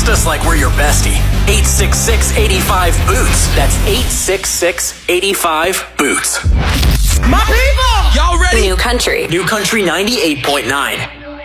Text us like we're your bestie. 866-85-BOOTS. That's 866-85-BOOTS. My people! Y'all ready? New Country. New Country 98.9.